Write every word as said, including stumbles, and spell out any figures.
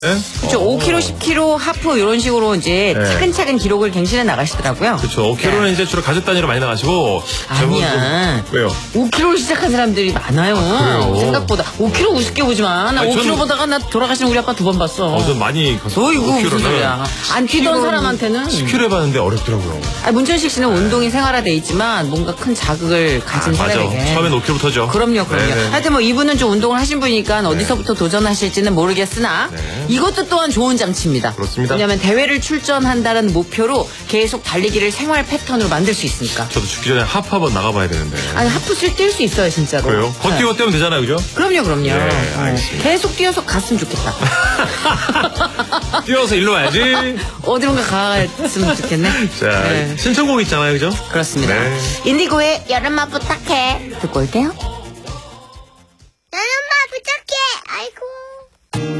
네? 그렇죠. 어. 오 킬로그램, 십 킬로그램 하프 이런 식으로 이제 네. 차근차근 기록을 갱신해 나가시더라고요. 그렇죠. 오 킬로그램은 네. 이제 주로 가죽 단위로 많이 나가시고. 아니야. 좀, 왜요? 오 킬로그램 시작한 사람들이 많아요. 아, 그래요? 생각보다. 오 킬로그램 우습게 보지 마. 나 아니, 오 킬로그램 저는- 보다가 나 돌아가시는 우리 아빠 두 번 봤어. 어, 전 많이 갔어요. 어이구, 무슨 오 킬로그램은. 소리야. 안 뛰던 사람한테는. 십 킬로그램 해봤는데 어렵더라고요. 아니, 문천식 씨는 운동이 생활화돼 있지만 뭔가 큰 자극을 가진 아, 맞아. 사람에게. 처음엔 오 킬로그램부터죠. 그럼요, 그럼요. 네네. 하여튼 뭐 이분은 좀 운동을 하신 분이니까 어디서부터 도전하실지는 모르겠으나 네. 이것도 또한 좋은 장치입니다. 그렇습니다. 왜냐하면 대회를 출전한다는 목표로 계속 달리기를 생활 패턴으로 만들 수 있으니까. 저도 죽기 전에 하프 한번 나가봐야 되는데. 아니 하프를 뛸 수 있어요, 진짜로. 그래요? 걷기만 뛰면 되잖아요, 그죠? 그럼요, 그럼요. 네, 어. 알겠습니다. 계속 뛰어서 갔으면 좋겠다. 뛰어서 일로 와야지. 어디론가 갔으면 좋겠네. 자, 네. 신청곡 있잖아요, 그죠? 그렇습니다. 네. 인디고의 여름만 부탁해 듣고 올게요.